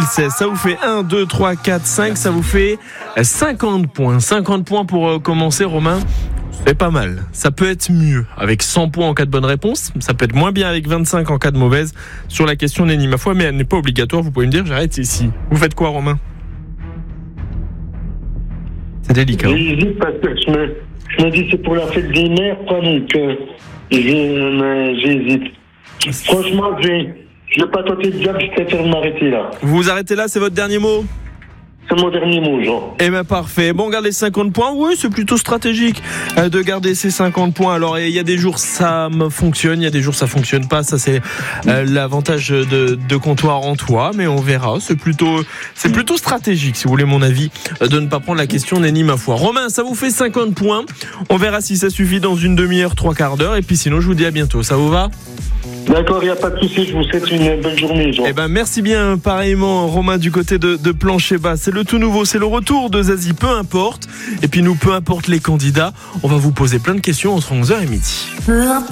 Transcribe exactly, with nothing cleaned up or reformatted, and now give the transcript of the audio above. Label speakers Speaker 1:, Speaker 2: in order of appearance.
Speaker 1: mille seize. Ça vous fait un, deux, trois, quatre, cinq. Ça vous fait cinquante points. cinquante points pour commencer, Romain. C'est pas mal. Ça peut être mieux avec cent points en cas de bonne réponse. Ça peut être moins bien avec vingt-cinq en cas de mauvaise sur la question Nenny, ma foi, mais elle n'est pas obligatoire. Vous pouvez me dire, j'arrête ici. Vous faites quoi, Romain? C'est délicat.
Speaker 2: J'hésite parce que je me, je me dis c'est pour la fête des mères, quoi, donc euh, j'hésite. Franchement, je vais, je vais pas tenter de dire que je préfère m'arrêter là.
Speaker 1: Vous vous arrêtez là, c'est votre dernier mot?
Speaker 2: C'est mon dernier mot, Jean.
Speaker 1: Eh bien, parfait. Bon, gardez cinquante points. Oui, c'est plutôt stratégique euh, de garder ces cinquante points. Alors, il y a des jours, ça me fonctionne. Il y a des jours, ça fonctionne pas. Ça, c'est euh, l'avantage de, de comptoir en toi. Mais on verra. C'est plutôt, c'est plutôt stratégique, si vous voulez mon avis, de ne pas prendre la question Nenny, ma foi. Romain, ça vous fait cinquante points. On verra si ça suffit dans une demi-heure, trois quarts d'heure. Et puis, sinon, je vous dis à bientôt. Ça vous va?
Speaker 2: D'accord, il n'y a pas de souci, je vous souhaite une bonne journée, Jean.
Speaker 1: Eh ben, merci bien, pareillement, Romain, du côté de, de Plancher Bas. C'est le tout nouveau, c'est le retour de Zazie, peu importe. Et puis nous, peu importe les candidats, on va vous poser plein de questions entre onze heures et midi.